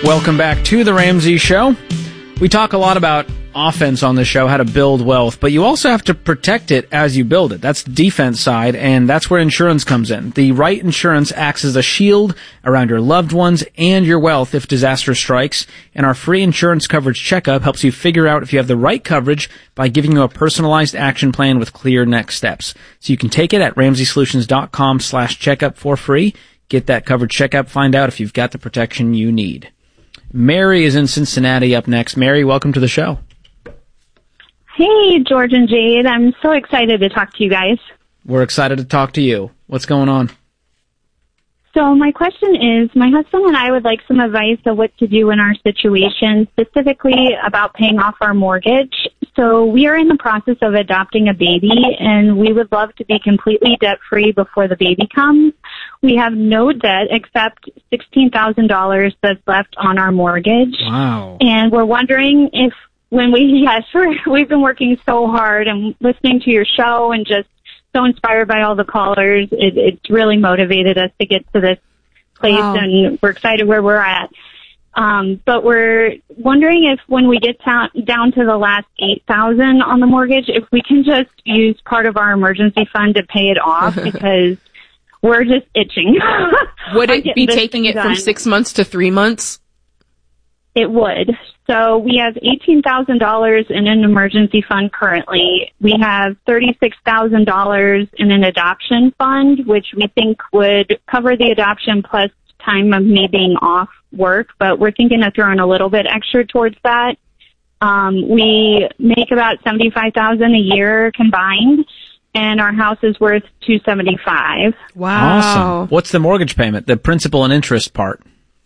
Welcome back to The Ramsey Show. We talk a lot about offense on the show, how to build wealth, but you also have to protect it as you build it. That's the defense side, and that's where insurance comes in. The right insurance acts as a shield around your loved ones and your wealth if disaster strikes, and our free insurance coverage checkup helps you figure out if you have the right coverage by giving you a personalized action plan with clear next steps. So you can take it at RamseySolutions.com/checkup for free. Get that coverage checkup, find out if you've got the protection you need. Mary is in Cincinnati up next. Mary, welcome to the show. Hey, George and Jade. I'm so excited to talk to you guys. We're excited to talk to you. What's going on? So my question is, my husband and I would like some advice of what to do in our situation, specifically about paying off our mortgage. So we are in the process of adopting a baby, and we would love to be completely debt-free before the baby comes. We have no debt except $16,000 that's left on our mortgage. Wow. And we're wondering if we've been working so hard and listening to your show and just so inspired by all the callers. It's really motivated us to get to this place, and we're excited where we're at. But we're wondering if when we get down to the last $8,000 on the mortgage, if we can just use part of our emergency fund to pay it off because we're just itching. Would it be taking it from 6 months to 3 months? It would. So we have $18,000 in an emergency fund currently. We have $36,000 in an adoption fund, which we think would cover the adoption plus time of me being off work, but we're thinking of throwing a little bit extra towards that. We make about $75,000 a year combined, and our house is worth $275,000. Wow. Awesome. What's the mortgage payment, the principal and interest part?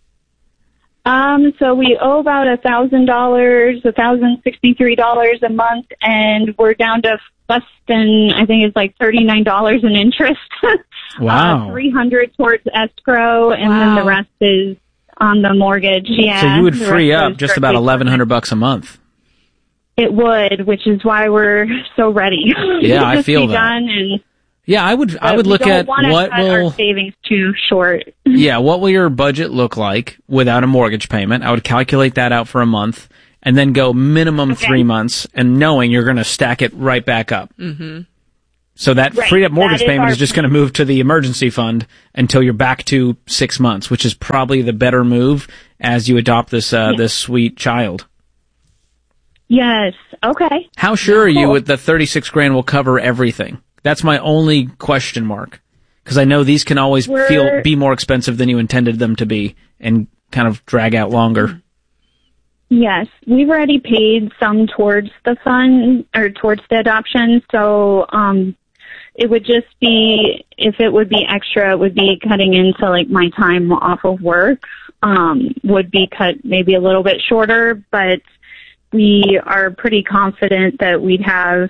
So we owe about $1,000, $1,063 a month, and we're down to less than, I think it's like $39 in interest. Wow. $300 towards escrow, and then the rest is on the mortgage. Yeah. So you would free up just about $1,100 a month. It would, which is why we're so ready. Yeah, I feel that. Done and yeah, I would look at what will our savings too short. Yeah, what will your budget look like without a mortgage payment? I would calculate that out for a month and then go minimum 3 months and knowing you're going to stack it right back up. Mm-hmm. So that freed up mortgage payment is just going to move to the emergency fund until you're back to 6 months, which is probably the better move as you adopt this this sweet child. Yes. Okay. How sure are you that the $36,000 will cover everything? That's my only question mark, because I know these can always be more expensive than you intended them to be and kind of drag out longer. Yes, we've already paid some towards the fund or towards the adoption, so it would just be, if it would be extra, it would be cutting into like my time off of work, would be cut maybe a little bit shorter, but we are pretty confident that we'd have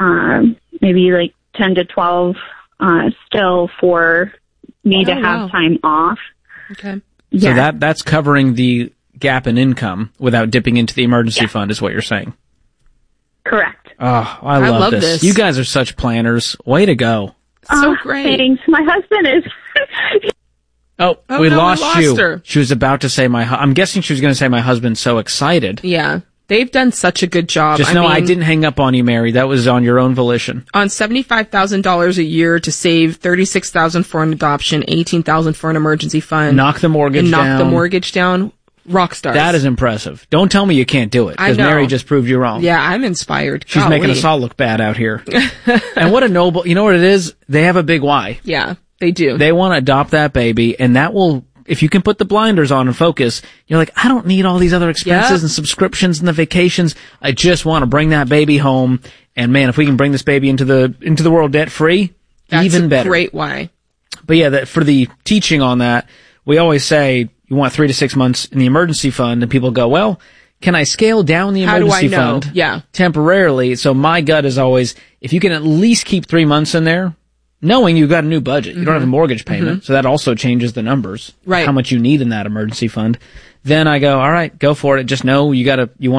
maybe like 10 to 12 still for me to have time off. Okay. Yeah. So that's covering the gap in income without dipping into the emergency fund is what you're saying. Correct. Oh, I love this. You guys are such planners. Way to go. So great. Thanks. My husband is... we lost you. Her. She was about to say I'm guessing she was going to say my husband's so excited. Yeah. They've done such a good job. Just know I didn't hang up on you, Mary. That was on your own volition. On $75,000 a year to save $36,000 for an adoption, $18,000 for an emergency fund. Knock the mortgage down. Rock stars. That is impressive. Don't tell me you can't do it, because Mary just proved you wrong. Yeah, I'm inspired. She's making us all look bad out here. And what a noble, you know what it is? They have a big why. Yeah, they do. They want to adopt that baby, and that will, if you can put the blinders on and focus, you're like, I don't need all these other expenses and subscriptions and the vacations. I just want to bring that baby home. And man, if we can bring this baby into the world debt free, even better. That's a great why. But yeah, for the teaching on that, we always say you want 3 to 6 months in the emergency fund, and people go, well, can I scale down the emergency fund temporarily? So my gut is always, if you can at least keep 3 months in there, knowing you've got a new budget, you don't have a mortgage payment, so that also changes the numbers, how much you need in that emergency fund. Then I go, all right, go for it. Just know you want to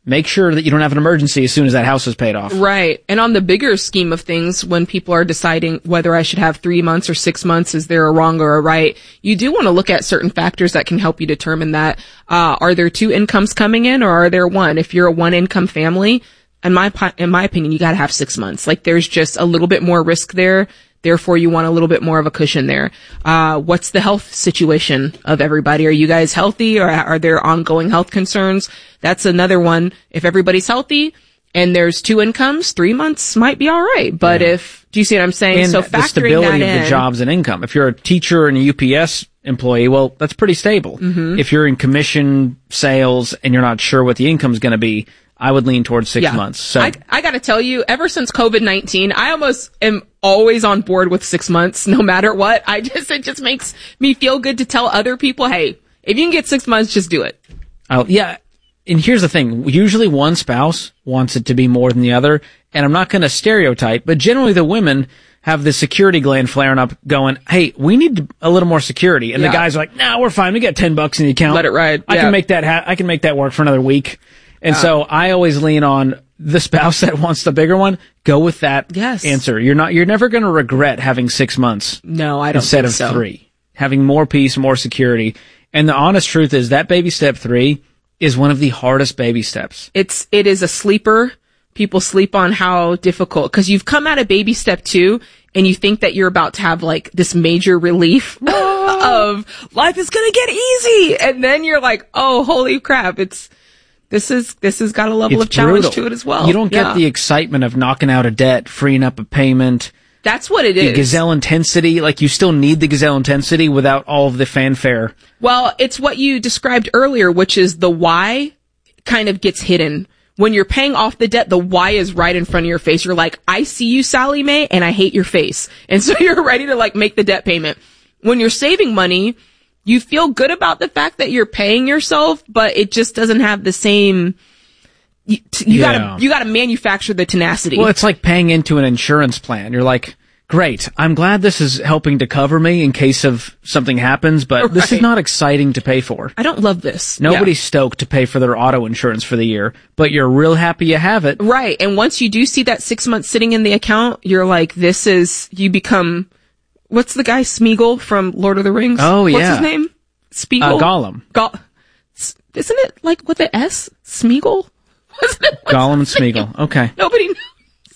make sure that you don't have an emergency as soon as that house is paid off. Right. And on the bigger scheme of things, when people are deciding whether I should have 3 months or 6 months, is there a wrong or a right? You do want to look at certain factors that can help you determine that. Are there 2 incomes coming in, or are there 1? If you're a 1-income family, in my opinion, you got to have 6 months. Like, there's just a little bit more risk there. Therefore, you want a little bit more of a cushion there. What's the health situation of everybody? Are you guys healthy, or are there ongoing health concerns? That's another one. If everybody's healthy and there's 2 incomes, 3 months might be all right. But do you see what I'm saying? And so the factoring stability that of the jobs and income. If you're a teacher and a UPS employee, well, that's pretty stable. Mm-hmm. If you're in commission sales and you're not sure what the income's going to be, I would lean towards 6 months. So I got to tell you, ever since COVID-19, I almost am always on board with 6 months, no matter what. It just makes me feel good to tell other people, hey, if you can get 6 months, just do it. Yeah. And here's the thing. Usually one spouse wants it to be more than the other. And I'm not going to stereotype, but generally the women have the security gland flaring up going, hey, we need a little more security. And the guys are like, no, we're fine. We got $10 in the account. Let it ride. I can make that work for another week. And so I always lean on the spouse that wants the bigger one. Go with that answer. You're never going to regret having 6 months. No, I don't instead think of so. 3. Having more peace, more security. And the honest truth is that baby step 3 is one of the hardest baby steps. It is a sleeper. People sleep on how difficult, because you've come out of baby step 2 and you think that you're about to have like this major relief of life is going to get easy. And then you're like, oh, holy crap. This has got a level of challenge brutal. to it as well. You don't get the excitement of knocking out a debt, freeing up a payment. That's what it is. The gazelle intensity, like you still need the gazelle intensity without all of the fanfare. Well, it's what you described earlier, which is the why kind of gets hidden. When you're paying off the debt, the why is right in front of your face. You're like, I see you, Sally Mae, and I hate your face. And so you're ready to like make the debt payment. When you're saving money, you feel good about the fact that you're paying yourself, but it just doesn't have the same, you gotta manufacture the tenacity. Well, it's like paying into an insurance plan. You're like, great, I'm glad this is helping to cover me in case of something happens, but this is not exciting to pay for. I don't love this. Nobody's stoked to pay for their auto insurance for the year, but you're real happy you have it. Right. And once you do see that 6 months sitting in the account, you're like, you become, what's the guy, Smeagol from Lord of the Rings? Oh, yeah. What's his name? Spiegel? Gollum. Isn't it like with the S? Smeagol? Gollum and Smeagol. Okay. Nobody knows.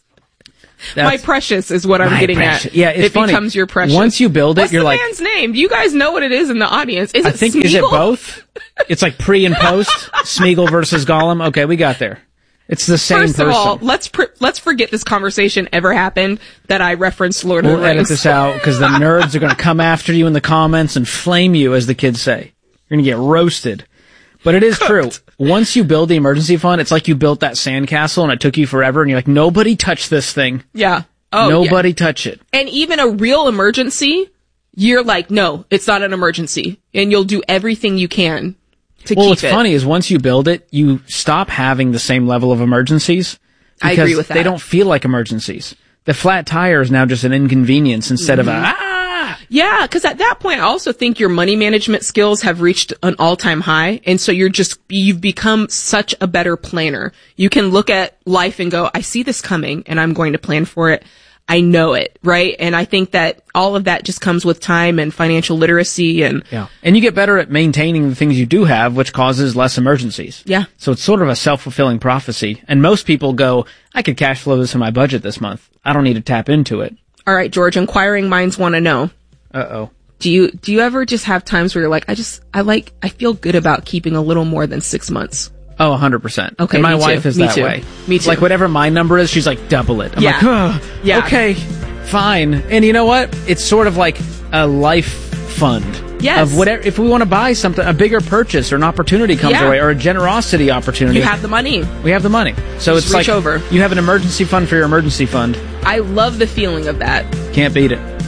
My precious is what I'm getting precious. at. Yeah, it's it funny. becomes your precious. Once you build it, What's you're the like, man's name? Do you guys know what it is in the audience? Is it both? It's like pre and post. Smeagol versus Gollum. Okay, we got there. It's the same person. First of all, let's forget this conversation ever happened that I referenced Lord of the Rings. We'll edit this out because the nerds are going to come after you in the comments and flame you, as the kids say. You're going to get roasted. But it is true. Once you build the emergency fund, it's like you built that sandcastle and it took you forever and you're like, nobody touch this thing. Yeah. Oh, nobody touch it. And even a real emergency, you're like, no, it's not an emergency. And you'll do everything you can to keep it. Well, what's funny is once you build it, you stop having the same level of emergencies. I agree with that. They don't feel like emergencies. The flat tire is now just an inconvenience instead of Yeah, because at that point, I also think your money management skills have reached an all-time high. And so you've become such a better planner. You can look at life and go, I see this coming and I'm going to plan for it. I know it, right? And I think that all of that just comes with time and financial literacy and you get better at maintaining the things you do have, which causes less emergencies. Yeah. So it's sort of a self-fulfilling prophecy. And most people go, I could cash flow this in my budget this month. I don't need to tap into it. All right, George, inquiring minds want to know. Uh-oh. Do you ever just have times where you're like, I feel good about keeping a little more than 6 months? Oh, 100%. Okay, and my me wife too. is Me that too. way. Me too. Like whatever my number is, she's like, double it. I'm like, oh, Yeah. okay, fine. And you know what? It's sort of like a life fund. Yes. Of whatever, if we want to buy something, a bigger purchase or an opportunity comes our way, or a generosity opportunity. You have the money. We have the money. So Just it's reach like over. You have an emergency fund for your emergency fund. I love the feeling of that. Can't beat it.